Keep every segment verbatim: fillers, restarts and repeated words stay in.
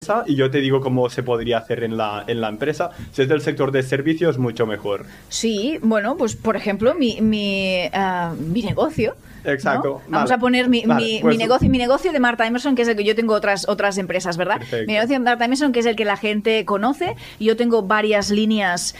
empresa y yo te digo cómo se podría hacer en la, en la empresa. Si es del sector de servicios, mucho mejor. Sí, bueno, pues por ejemplo, mi, mi, uh, mi negocio. Exacto. ¿No? Vale. Vamos a poner mi, vale, mi, pues, mi negocio, mi negocio de Marta Emerson, que es el que yo tengo otras, otras empresas, ¿verdad? Perfecto. Mi negocio de Marta Emerson, que es el que la gente conoce. Y yo tengo varias líneas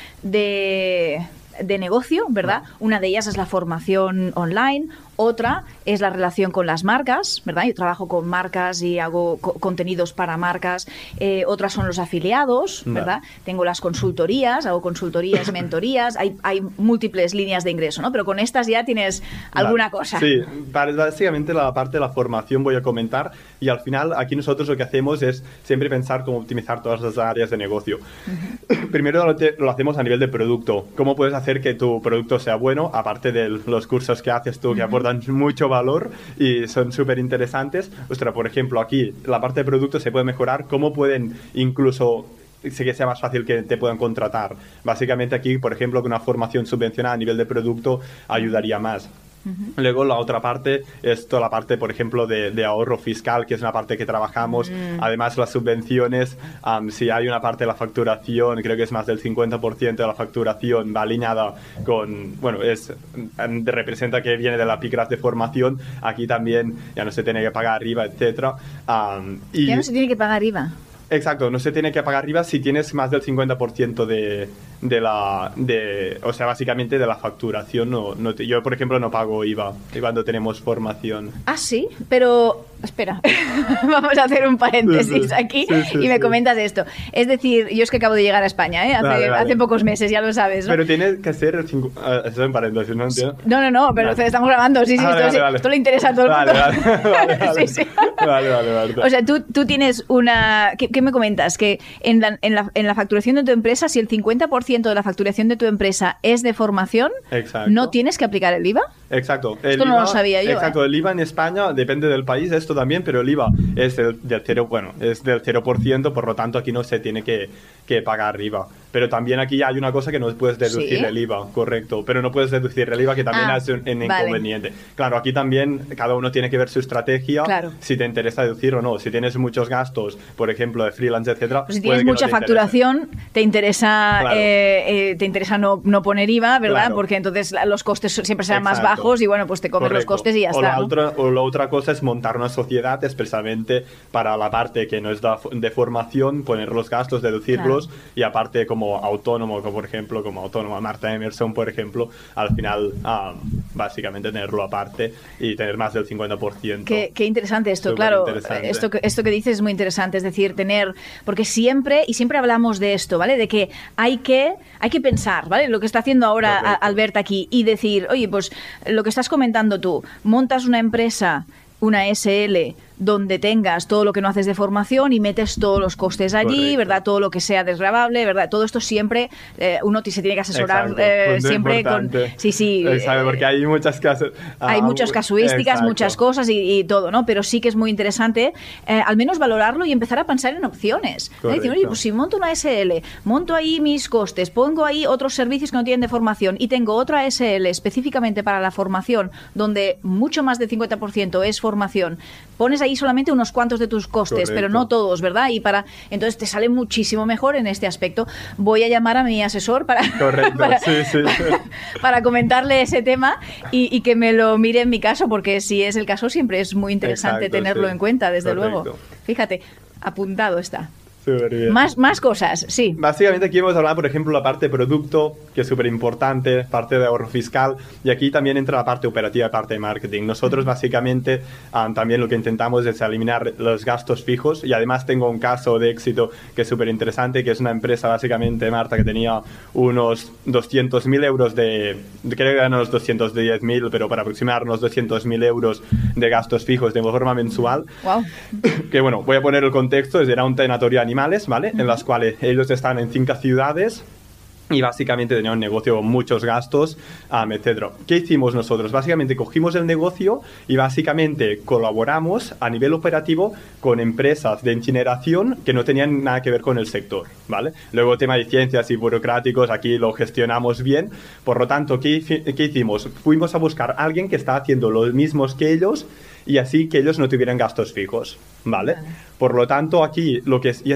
de, de negocio, ¿verdad? Vale. Una de ellas es la formación online. Otra es la relación con las marcas, ¿verdad? Yo trabajo con marcas y hago co contenidos para marcas. Eh, otras son los afiliados, ¿verdad? Vale. Tengo las consultorías, hago consultorías, mentorías. Hay, hay múltiples líneas de ingreso, ¿no? Pero con estas ya tienes alguna vale. cosa. Sí, básicamente la parte de la formación voy a comentar y al final aquí nosotros lo que hacemos es siempre pensar cómo optimizar todas las áreas de negocio. Uh-huh. Primero lo, te, lo hacemos a nivel de producto. ¿Cómo puedes hacer que tu producto sea bueno? Aparte de los cursos que haces tú, que uh-huh. aportan mucho valor y son súper interesantes. Ostras, por ejemplo, aquí la parte de producto se puede mejorar. ¿Cómo pueden incluso sé que sea más fácil que te puedan contratar? Básicamente aquí, por ejemplo, que una formación subvencionada a nivel de producto ayudaría más. Uh-huh. Luego la otra parte es toda la parte, por ejemplo, de, de ahorro fiscal, que es una parte que trabajamos. Mm. Además, las subvenciones, um, si hay una parte de la facturación, creo que es más del cincuenta por ciento de la facturación, va alineada con, bueno, es representa que viene de la PICRAS de formación. Aquí también ya no se tiene que pagar I V A, etcétera. Um, y ya no se tiene que pagar I V A. Exacto, no se tiene que pagar I V A si tienes más del cincuenta por ciento de, de la... De, o sea, básicamente de la facturación. No, no te, yo, por ejemplo, no pago I V A cuando tenemos formación. Ah, sí, pero... Espera, vamos a hacer un paréntesis sí, sí. aquí sí, sí, y me sí. comentas esto. Es decir, yo es que acabo de llegar a España, ¿eh? Hace, vale, vale. hace pocos meses, ya lo sabes, ¿no? Pero tiene que ser... Cinco, uh, eso en paréntesis, ¿no? ¿Entiendo? No, no, no, pero vale. estamos grabando. Sí, sí, ah, esto, vale, sí vale. esto le interesa a todo el vale, mundo. Vale, vale, vale. sí, sí. vale, vale, vale. O sea, tú, tú tienes una... ¿Qué, qué me comentas? Que en la, en, la, en la facturación de tu empresa, si el cincuenta por ciento de la facturación de tu empresa es de formación, exacto. ¿no tienes que aplicar el I V A? Exacto. El esto no I V A, lo sabía yo. Exacto, ¿eh? el I V A en España depende del país, esto también, pero el I V A es del, del cero, bueno, es del cero por ciento, por lo tanto aquí no se tiene que, que pagar I V A. Pero también aquí hay una cosa que no puedes deducir ¿Sí? el I V A, correcto, pero no puedes deducir el I V A, que también ah, es un, un vale. inconveniente. Claro, aquí también cada uno tiene que ver su estrategia, claro. si te interesa deducir o no. Si tienes muchos gastos, por ejemplo, de freelance, etcétera. Pues si tienes mucha no te facturación, interese. te interesa claro. eh, eh, te interesa no, no poner I V A, ¿verdad? Claro. Porque entonces los costes siempre serán Exacto. más bajos y bueno, pues te comes Correcto. los costes y ya o está. La ¿no? otra, o la otra cosa es montar una sociedad expresamente para la parte que no es de formación, poner los gastos, deducirlos claro. y aparte como autónomo, como por ejemplo, como autónoma Marta Emerson, por ejemplo, al final um, básicamente tenerlo aparte y tener más del cincuenta por ciento. Qué, qué interesante esto, Súper claro. Interesante. Esto, que, esto que dices es muy interesante, es decir, tener, porque siempre, y siempre hablamos de esto, ¿vale? De que hay que, hay que pensar, ¿vale? Lo que está haciendo ahora Correcto. Albert aquí y decir, oye, pues lo que estás comentando tú, montas una empresa, una S L, donde tengas todo lo que no haces de formación y metes todos los costes allí, Correcto. ¿verdad? Todo lo que sea desgravable, ¿verdad? Todo esto siempre, eh, uno se tiene que asesorar eh, siempre importante. con... Sí, sí. Exacto, porque hay muchas casas... Hay ah, muchas casuísticas, exacto. muchas cosas y, y todo, ¿no? Pero sí que es muy interesante eh, al menos valorarlo y empezar a pensar en opciones. Decir, oye, pues si monto una S L, monto ahí mis costes, pongo ahí otros servicios que no tienen de formación y tengo otra S L específicamente para la formación, donde mucho más del cincuenta por ciento es formación, pones ahí solamente unos cuantos de tus costes, Correcto. Pero no todos, ¿verdad? Y para entonces te sale muchísimo mejor en este aspecto. Voy a llamar a mi asesor para, para, sí, sí. para, para comentarle ese tema y, y que me lo mire en mi caso, porque si es el caso siempre es muy interesante Exacto, tenerlo sí. en cuenta, desde Correcto. luego. Fíjate, apuntado está. Bien. Más, más cosas, sí. Básicamente aquí hemos hablado, por ejemplo, la parte de producto, que es súper importante, parte de ahorro fiscal, y aquí también entra la parte operativa, parte de marketing. Nosotros básicamente um, también lo que intentamos es eliminar los gastos fijos, y además tengo un caso de éxito que es súper interesante, que es una empresa básicamente, Marta, que tenía unos doscientos mil euros de, creo que eran unos doscientos diez mil, pero para aproximarnos doscientos mil euros de gastos fijos de forma mensual. Wow. Que bueno, voy a poner el contexto, era un tanatorio animal, ¿vale? Uh-huh. En las cuales ellos están en cinco ciudades y básicamente tenían un negocio con muchos gastos, um, etcétera. ¿Qué hicimos nosotros? Básicamente cogimos el negocio y básicamente colaboramos a nivel operativo con empresas de incineración que no tenían nada que ver con el sector, ¿vale? Luego tema de ciencias y burocráticos, aquí lo gestionamos bien. Por lo tanto, ¿qué, qué hicimos? Fuimos a buscar a alguien que está haciendo los mismos que ellos y así que ellos no tuvieran gastos fijos, ¿vale? Vale. Por lo tanto, aquí lo que